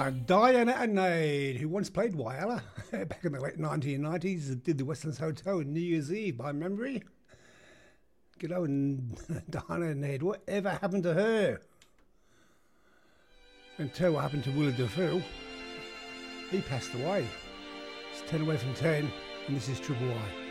Diana Nade, who once played Whyalla back in the late 1990s, did the Westlands Hotel on New Year's Eve by memory. Good old Diana Nade, whatever happened to her? And tell what happened to Willie DeFille. He passed away. It's 10 away from 10, and this is Triple Y.